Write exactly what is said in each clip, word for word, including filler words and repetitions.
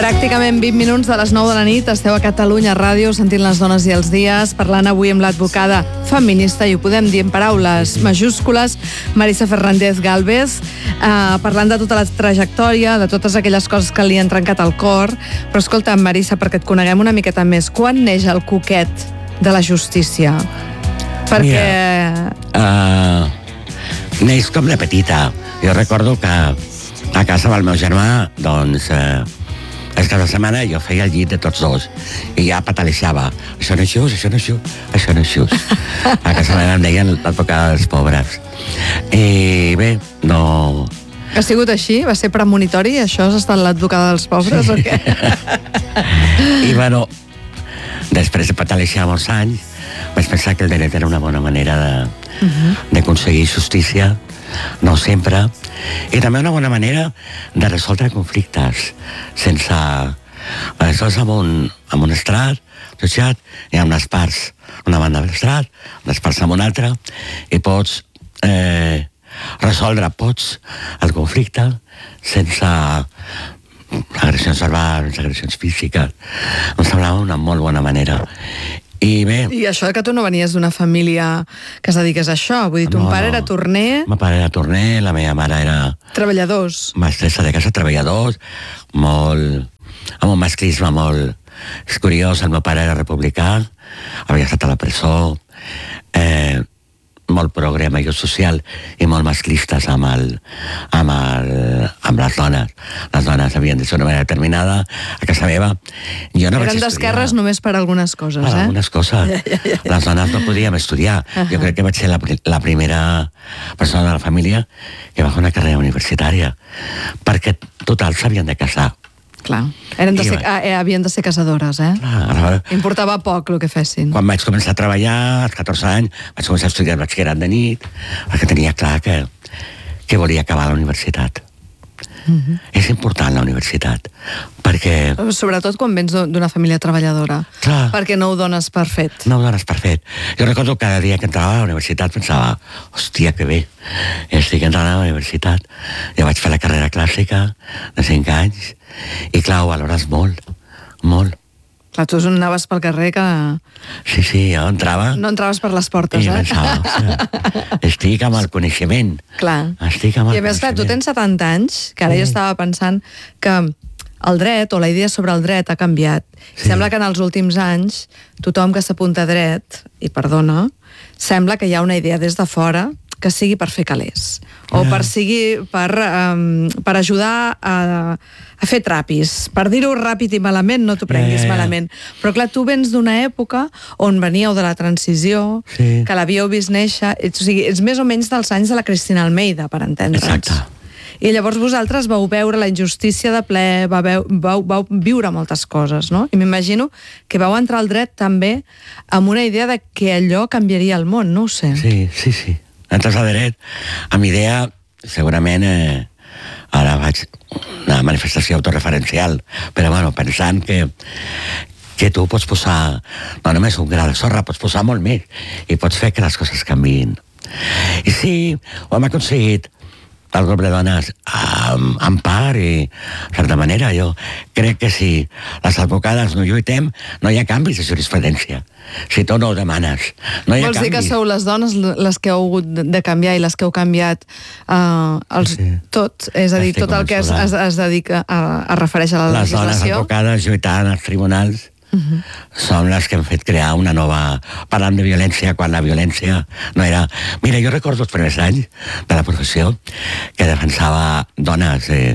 Pràcticament vint minuts de les nou de la nit, esteu a Catalunya Ràdio sentint les dones i els dies, parlant avui amb l'advocada feminista, i ho podem dir en paraules majúscules, Marisa Fernández Galvez, eh, parlant de tota la trajectòria, de totes aquelles coses que li han trencat el cor. Però escolta, Marisa, perquè et coneguem una miqueta més, quan neix el coquet de la justícia? Perquè... Mira, uh, neix com de petita. Jo recordo que a casa amb el meu germà, doncs... Uh, és cada setmana jo feia el llit de tots dos i ja patalejava. Això no és just, això no és just, això no és just. A casa meva em deien l'advocada dels pobres. I bé, no... Ha sigut així? Va ser premonitori? Això has estat l'advocada dels pobres sí. O què? I bueno, després de patalejar molts anys, vaig pensar que el dret era una bona manera de, uh-huh. d'aconseguir justícia, no sempre, i també una bona manera de resoldre conflictes sense... Aleshores, amb un, amb un estrat, jutjat, hi ha unes parts, una banda de l'estrat, unes parts amb una altra, i pots eh, resoldre, pots el conflicte sense agressions verbals, agressions físiques. Em semblava una molt bona manera. I bé... I això que tu no venies d'una família que es dediqués a això, vull dir, ton no, pare no. era torner... Mon pare era torner, la meva mare era... Treballadors. Mestressa de casa, treballadors, molt... amb un masclisme molt... És curiós, el meu pare era republicà, havia estat a la presó, eh, molt progre amb allò social i molt masclistes amb, el, amb, el, amb les dones. Les dones havien de ser d'una manera determinada a casa meva. Jo no Eren d'esquerres només per algunes coses, per eh? algunes coses. Ja, ja, ja. Les dones no podíem estudiar. Uh-huh. Jo crec que vaig ser la, la primera persona de la família que va fer una carrera universitària, perquè total s'havien de casar. Clar, Eren de ser, eh, havien de ser casadores, eh? Clar, importava poc el que fessin. Quan vaig començar a treballar, als catorze anys, vaig començar a estudiar el batxillerat de nit, perquè tenia clar que, que volia acabar la universitat. Uh-huh. És important la universitat, perquè... Sobretot quan vens d'una família treballadora. Clar. Perquè no ho dones per fet. No ho dones per fet. Jo recordo que cada dia que entrava a la universitat pensava, hòstia, que bé, estic entrant a la universitat. Jo vaig fer la carrera clàssica de cinc anys, i clar, ho valores molt, molt. Clar, tu anaves pel carrer que... Sí, sí, jo entrava... No entraves per les portes, i eh? I pensava, estic amb el coneixement. Clar. Estic amb el I a més, clar, tu coneixement. tens setanta anys, que ara sí. Jo estava pensant que el dret, o la idea sobre el dret ha canviat. Sí. Sembla que en els últims anys tothom que s'apunta a dret, i perdona, sembla que hi ha una idea des de fora que sigui per fer calés, o yeah. per, sigui, per, um, per ajudar a, a fer trapis, per dir-ho ràpid i malament, no t'ho prenguis yeah. malament. Però clar, tu vens d'una època on veníeu de la transició, sí. que l'havíeu vist néixer, o sigui, ets més o menys dels anys de la Cristina Almeida, per entendre'ns. Exacte. I llavors vosaltres vau veure la injustícia de ple, vau, vau, vau viure moltes coses, no? I m'imagino que vau entrar al dret també amb una idea de que allò canviaria el món, no ho sé. Sí, sí, sí. Entres a dret, amb idea, segurament, eh, ara vaig una manifestació autoreferencial, però bueno, pensant que, que tu pots posar, no només un gra de sorra, pots posar molt més, i pots fer que les coses canviïn. I sí, ho hem aconseguit, el grup de dones amb, amb part i, de certa manera, jo crec que si les advocades no lluitem, no hi ha canvis de jurisprudència. Si tu no ho demanes, no hi ha Vols canvis. dir que sou les dones les que heu hagut de canviar i les que heu canviat uh, els, sí. tot? És a dir, Estic tot el que es, es, es dedica a, a refereix a la les legislació? Les dones advocades lluitant als tribunals Uh-huh. són les que han fet crear una nova... Parlant de violència, quan la violència no era... Mira, jo recordo els primers anys de la professió que defensava dones eh,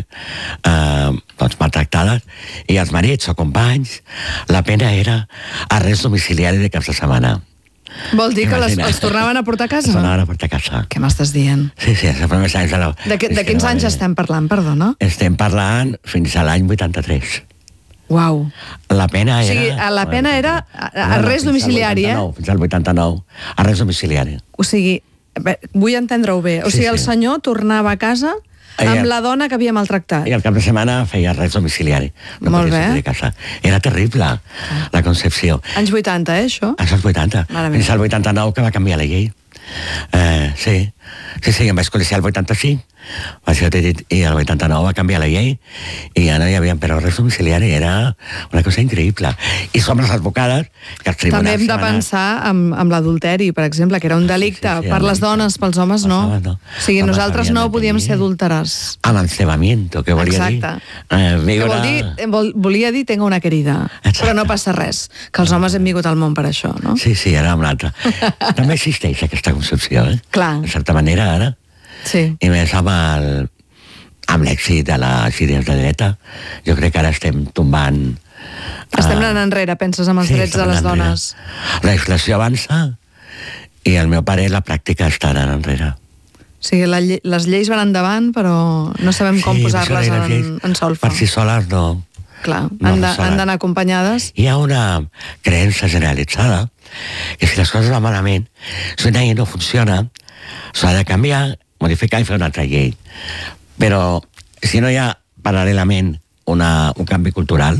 eh, doncs maltractades i els marits o companys, la pena era arrest domiciliari de caps de setmana. Vol dir que les, els tornaven a portar a casa? Els tornaven a portar a casa. Què m'estàs dient? Sí, sí, els primers anys de la... De, que, de quins anys estem parlant, perdona? Estem parlant fins a l'any vuitanta-tres. Uau. La pena era... O sigui, la pena era arrest no, no, domiciliari, eh? Fins al vuitanta-nou, arrest domiciliari. O sigui, vull entendre-ho bé. O sigui, sí, sí. El senyor tornava a casa amb la dona que havia maltractat. I al cap de setmana feia arrest domiciliari. No Molt bé. De casa. Era terrible, ah. la concepció. Anys vuitanta, eh, això? Això als vuitanta. Malament. Fins al vuitanta-nou que va canviar la llei. Eh, sí, sí, sí, em vaig conèixer el vuitanta-cinc Això t'he dit, i el vuitanta-nou va canviar la llei i ja no hi havia però res domiciliari, era una cosa increïble. I som les advocades que els tribunals... També hem de pensar amb, amb l'adulteri, per exemple, que era un delicte sí, sí, sí, per les dones, pels homes no. no. O sigui, Homes nosaltres no podíem ser adúlteres. Amancebamiento, que volia Exacte. dir... Eh, viure... Que vol dir, vol, volia dir tengo una querida, exacte. Però no passa res, que els homes hem vingut al món per això, no? Sí, sí, era una altra. També existeix aquesta concepció, eh? Clar. De certa manera, ara. Sí. I més amb el amb l'èxit de les idees de dreta, jo crec que ara estem tombant... Estem anant enrere, penses, amb els sí, drets de les dones. La legislació avança i el meu pare la pràctica està anant enrere. O sigui, la lle les lleis van endavant, però no sabem com sí, posar-les en, en solfa. Per si soles no. Clar, no han d'anar acompanyades. Hi ha una creença generalitzada que si les coses van malament, si una llei no funciona, s'ha de canviar, modificar i fer una altra llei. Però si no hi ha paral·lelament una, un canvi cultural,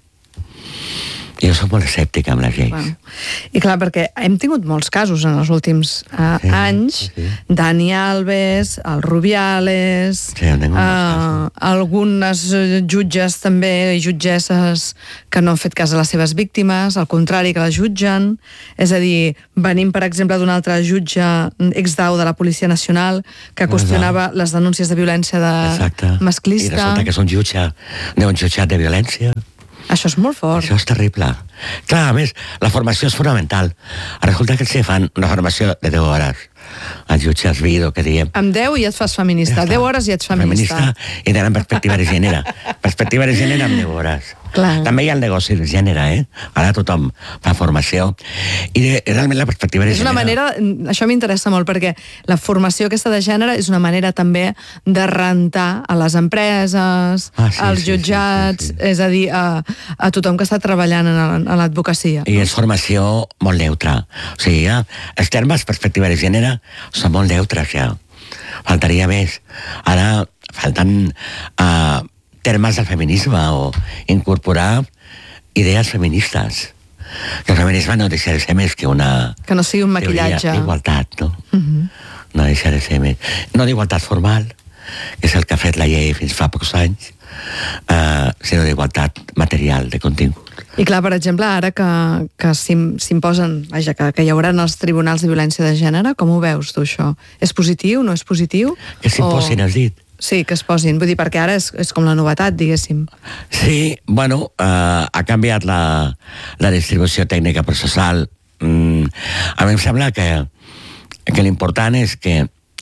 jo soc molt escèptica amb les lleis. Bueno. I clar, perquè hem tingut molts casos en els últims uh, sí, anys. Sí. Dani Alves, el Rubiales, sí, uh, algunes jutges també i jutgesses que no han fet cas a les seves víctimes, al contrari, que les jutgen. És a dir, venim, per exemple, d'un altre jutge ex-dau de la Policia Nacional que qüestionava les denúncies de violència de Exacte. Masclista. I resulta que és un jutge d'un jutjat de violència. Això és molt fort. Això és terrible. Clar, a més, la formació és fonamental. Resulta que ells fan una formació de deu hores. Els jutges Vido, que diem... Amb deu i et fas feminista. Ja deu hores i ets feminista. Feminista i tenen perspectiva de gènere. Perspectiva de gènere amb deu hores. Clar. També hi ha el negoci de gènere, eh? Ara tothom fa formació. I de, realment la perspectiva de és gènere... una manera, això m'interessa molt, perquè la formació aquesta de gènere és una manera també de rentar a les empreses, ah, sí, als sí, jutjats, sí, sí, sí. és a dir, a, a tothom que està treballant en l'advocacia. I és formació molt neutra. O sigui, ja, els termes perspectiva de gènere són molt neutres, ja. Faltaria més. Ara falten... Uh, termes del feminisme o incorporar idees feministes. Que el feminisme no deixa de ser més que una... Que no sigui un maquillatge. D'igualtat, no? Uh -huh. No deixa de ser més... No d'igualtat formal, que és el que ha fet la llei fins fa pocs anys, uh, sinó d'igualtat material, de contingut. I clar, per exemple, ara que, que s'imposen, vaja, que, que hi haurà els tribunals de violència de gènere, com ho veus tu, això? És positiu, no és positiu? Que s'imposin, o... has dit? Sí, que es posin. Vull dir, perquè ara és, és com la novetat, diguéssim. Sí, bueno, eh, ha canviat la, la distribució tècnica processal. Mm, a mi em sembla que, que l'important és que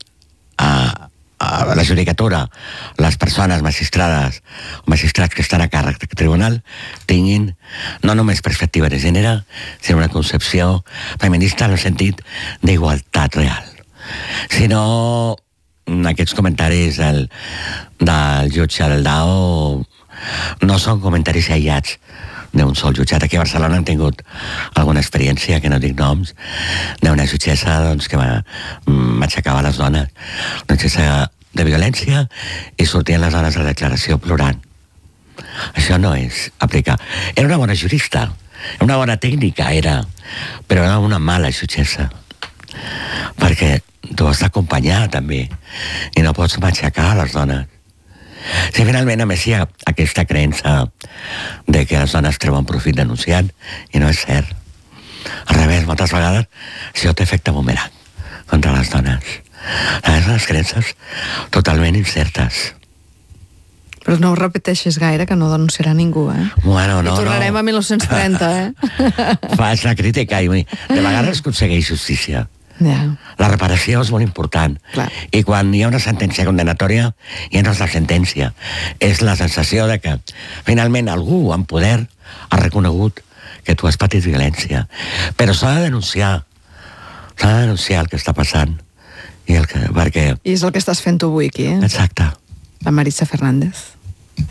eh, a la judicatura, les persones magistrades o magistrats que estan a càrrec del tribunal tinguin no només perspectiva de gènere, sinó una concepció feminista en el sentit d'igualtat real. Si no, aquests comentaris del, del jutge del D A O no són comentaris aïllats d'un sol jutjat. Aquí a Barcelona hem tingut alguna experiència, que no dic noms, d'una jutgessa doncs, que m'aixecava les dones, una jutgessa de violència, i sortien les dones a la declaració plorant. Això no és aplicar. Era una bona jurista, una bona tècnica, era, però era una mala jutgessa. Perquè tu has d'acompanyar, també, i no pots matxacar les dones. Si finalment, a més, hi ha aquesta creença de que les dones treuen profit denunciant, i no és cert. Al revés, moltes vegades, això té efecte bumerang contra les dones. Les dones creences totalment incertes. Però no ho repeteixis gaire, que no denunciarà ningú, eh? Bueno, no, I tornarem no. a mil nou-cents trenta, eh? Fas la crítica i de vegades aconsegueix justícia. Yeah. La reparació és molt important. Clar. I quan hi ha una sentència condenatòria, ja no és la sentència, és la sensació de que finalment algú amb poder ha reconegut que tu has patit violència. Però s'ha de denunciar, s'ha de denunciar el que està passant. I, el que, perquè... I és el que estàs fent tu avui aquí, eh? Exacte. La Maritza Fernández.